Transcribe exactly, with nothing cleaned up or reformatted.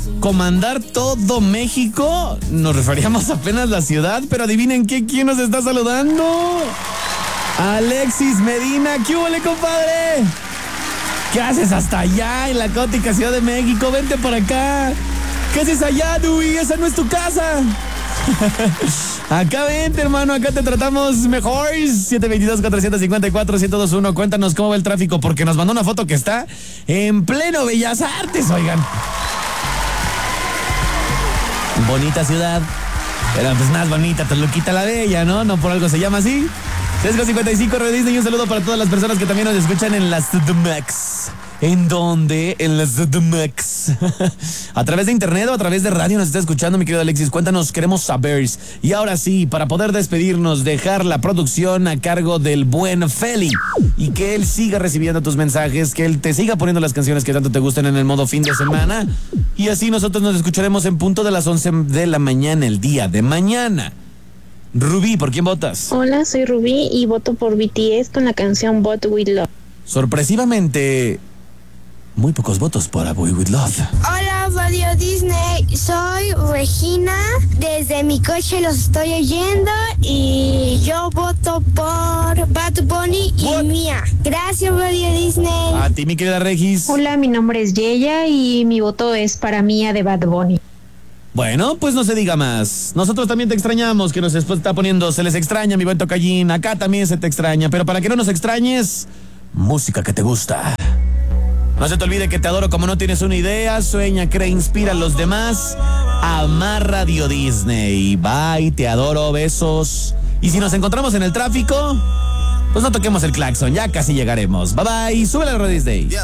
comandar todo México. Nos referíamos apenas a la ciudad, pero adivinen qué, quién nos está saludando. Alexis Medina, ¿qué hubo, compadre? ¿Qué haces hasta allá en la caótica Ciudad de México? Vente por acá. ¿Qué haces allá, Dewey? Esa no es tu casa. Acá vente, hermano, acá te tratamos mejor. siete dos dos, cuatro cinco cuatro, uno cero dos uno. Cuéntanos cómo va el tráfico, porque nos mandó una foto que está en pleno Bellas Artes, oigan. Bonita ciudad, pero pues más bonita Toluquita la Bella, ¿no? No por algo se llama así. tres cincuenta y cinco, Radio Disney, y un saludo para todas las personas que también nos escuchan en las C D M X. ¿En dónde? En las C D M X. ¿A través de internet o a través de radio nos está escuchando, mi querido Alexis? Cuéntanos, queremos saber. Y ahora sí, para poder despedirnos, dejar la producción a cargo del buen Feli. Y que él siga recibiendo tus mensajes, que él te siga poniendo las canciones que tanto te gusten en el modo fin de semana. Y así nosotros nos escucharemos en punto de las once de la mañana, el día de mañana. Rubí, ¿por quién votas? Hola, soy Rubí y voto por B T S con la canción But With Love. Sorpresivamente, muy pocos votos para Boy With Love. Hola, Radio Disney, soy Regina, desde mi coche los estoy oyendo y yo voto por Bad Bunny y What? Mía. Gracias, Radio Disney. A ti, mi querida Regis. Hola, mi nombre es Yeya y mi voto es para Mía de Bad Bunny. Bueno, pues no se diga más. Nosotros también te extrañamos, que nos está poniendo, se les extraña, mi buen tocallín. Acá también se te extraña, pero para que no nos extrañes, música que te gusta. No se te olvide que te adoro como no tienes una idea. Sueña, cree, inspira a los demás. Amar Radio Disney. Bye, te adoro, besos. Y si nos encontramos en el tráfico, pues no toquemos el claxon, ya casi llegaremos. Bye bye, súbele a Radio Disney.